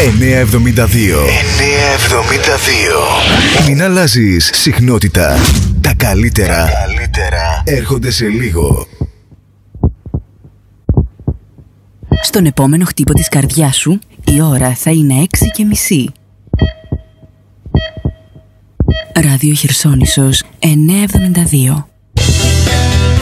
972. Μην αλλάζεις συχνότητα. Τα καλύτερα έρχονται σε λίγο. Στον επόμενο χτύπο της καρδιάς σου, η ώρα θα είναι 6:30. Ράδιο Χερσόνησος 972.